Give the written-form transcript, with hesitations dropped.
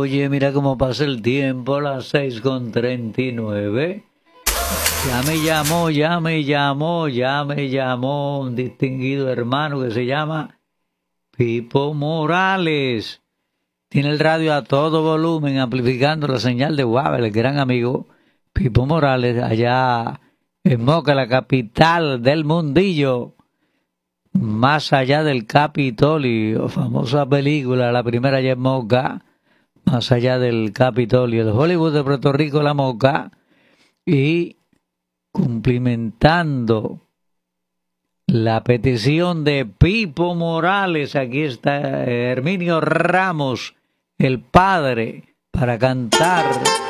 Oye, mira cómo pasa el tiempo, las 6:39. Ya me llamó un distinguido hermano que se llama Pipo Morales. Tiene el radio a todo volumen, amplificando la señal de Guava, el gran amigo Pipo Morales, allá en Moca, la capital del mundillo, más allá del Capitolio, famosa película, la primera allá en Moca, más allá del Capitolio, el Hollywood de Puerto Rico, la Moca, y cumplimentando la petición de Pipo Morales, aquí está Herminio Ramos, el padre, para cantar